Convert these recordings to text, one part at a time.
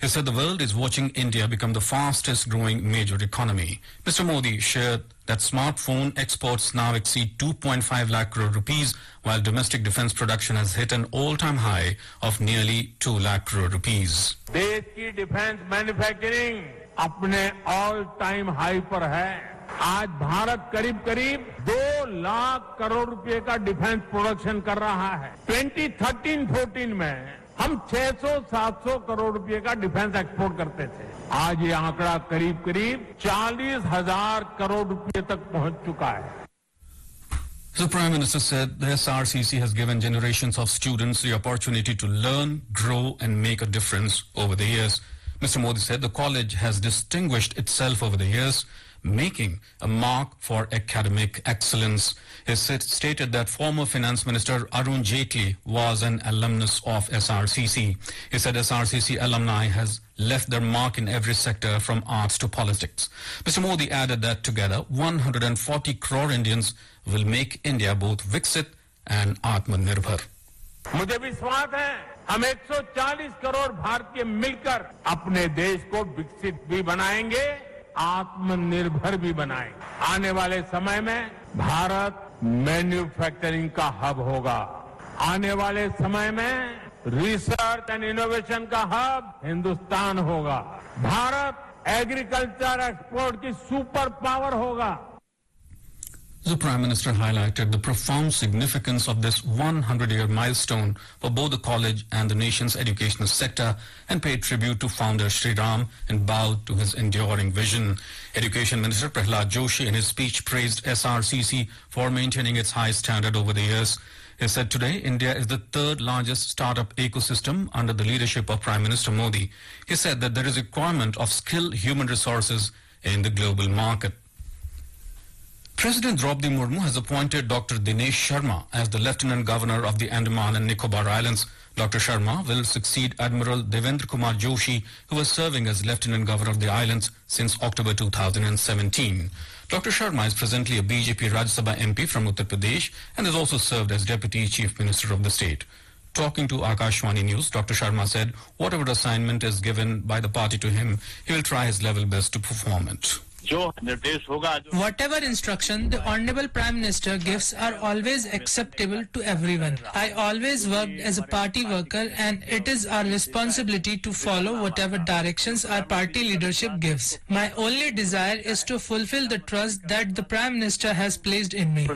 He said the world is watching India become the fastest growing major economy. Mr. Modi shared that smartphone exports now exceed 2.5 lakh crore rupees, while domestic defense production has hit an all-time high of nearly 2 lakh crore rupees. देश की defence manufacturing अपने all time high पर है। आज भारत करीब करीब 2 लाख करोड़ रुपए का डिफेंस प्रोडक्शन कर रहा है। 2013-14 में हम 600-700 करोड़ रुपए का डिफेंस एक्सपोर्ट करते थे। आज ये आंकड़ा करीब करीब 40,000 करोड़ रुपए तक पहुंच चुका है। The Prime Minister said the SRCC has given generations of students the opportunity to learn, grow and make a difference over the years. Mr. Modi said the college has distinguished itself over the years, making a mark for academic excellence. He stated that former Finance Minister Arun Jaitley was an alumnus of SRCC. He said SRCC alumni has left their mark in every sector from arts to politics. Mr. Modi added that together 140 crore Indians will make India both Viksit and Atmanirbhar. मुझे विश्वास है हम 140 करोड़ भारतीय मिलकर अपने देश को विकसित भी बनाएंगे, आत्मनिर्भर भी बनाएंगे। आने वाले समय में भारत मैन्युफैक्चरिंग का हब होगा। आने वाले समय में रिसर्च एंड इनोवेशन का हब हिंदुस्तान होगा। भारत एग्रीकल्चर एक्सपोर्ट की सुपर पावर होगा। The Prime Minister highlighted the profound significance of this 100-year milestone for both the college and the nation's educational sector and paid tribute to founder Shri Ram and bowed to his enduring vision. Education Minister Prahlad Joshi in his speech praised SRCC for maintaining its high standard over the years. He said today India is the third largest startup ecosystem under the leadership of Prime Minister Modi. He said that there is a requirement of skilled human resources in the global market. President Draupadi Murmu has appointed Dr. Dinesh Sharma as the Lieutenant Governor of the Andaman and Nicobar Islands. Dr. Sharma will succeed Admiral Devendra Kumar Joshi, who was serving as Lieutenant Governor of the islands since October 2017. Dr. Sharma is presently a BJP Rajya Sabha MP from Uttar Pradesh and has also served as Deputy Chief Minister of the state. Talking to Akashwani News, Dr. Sharma said whatever assignment is given by the party to him, he will try his level best to perform it. Whatever instruction the Honorable Prime Minister gives are always acceptable to everyone. I always worked as a party worker and it is our responsibility to follow whatever directions our party leadership gives. My only desire is to fulfill the trust that the Prime Minister has placed in me.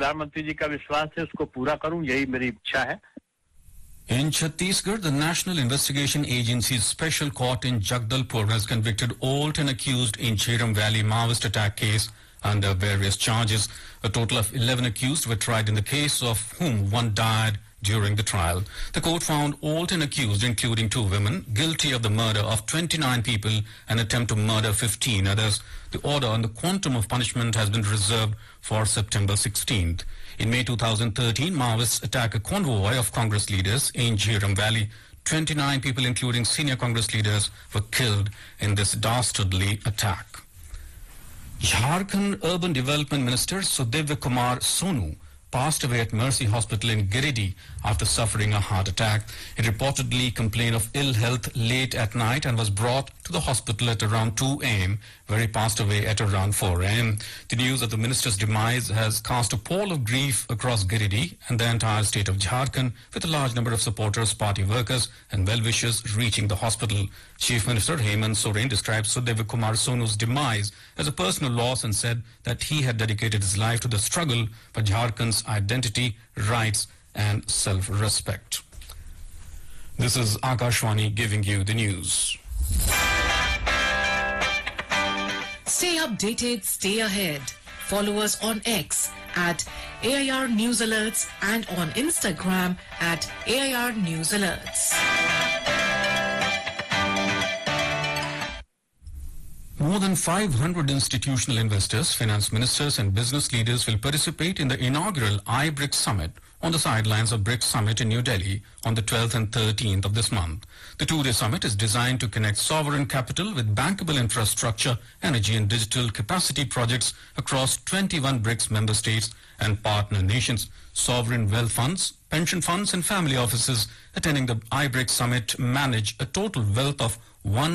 In Chhattisgarh, the National Investigation Agency's special court in Jagdalpur has convicted all 10 accused in Jhelum Valley Maoist attack case under various charges. A total of 11 accused were tried in the case, of whom one died during the trial. The court found all 10 accused, including 2 women, guilty of the murder of 29 people and attempt to murder 15 others. The order on the quantum of punishment has been reserved for September 16th. In May 2013, Maoists attacked a convoy of Congress leaders in Jhelum Valley. 29 people, including senior Congress leaders, were killed in this dastardly attack. Jharkhand Urban Development Minister Sudivya Kumar Sonu passed away at Mercy Hospital in Giridih after suffering a heart attack. He reportedly complained of ill health late at night and was brought to the hospital at around 2 a.m., where he passed away at around 4 a.m. The news of the minister's demise has cast a pall of grief across Giridih and the entire state of Jharkhand, with a large number of supporters, party workers and well-wishers reaching the hospital. Chief Minister Hemant Soren described Sudivya Kumar Sonu's demise as a personal loss and said that he had dedicated his life to the struggle for Jharkhand's identity, rights and self-respect. This is Akashwani giving you the news. Stay updated, stay ahead. Follow us on X at AIR News Alerts and on Instagram at AIR News Alerts. More than 500 institutional investors, finance ministers and business leaders will participate in the inaugural iBRICS Summit on the sidelines of BRICS Summit in New Delhi on the 12th and 13th of this month. The two-day summit is designed to connect sovereign capital with bankable infrastructure, energy and digital capacity projects across 21 BRICS member states and partner nations. Sovereign wealth funds, pension funds and family offices attending the iBRICS Summit manage a total wealth of